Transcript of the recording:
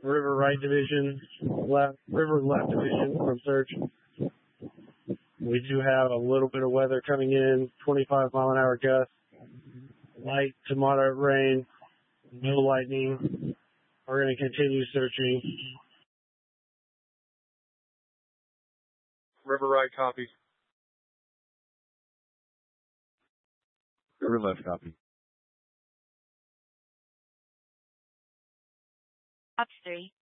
River right division, river left division from search. We do have a little bit of weather coming in, 25-mile-an-hour gusts, light to moderate rain, no lightning. We're going to continue searching. River right, copy. River left, copy. Ops 3.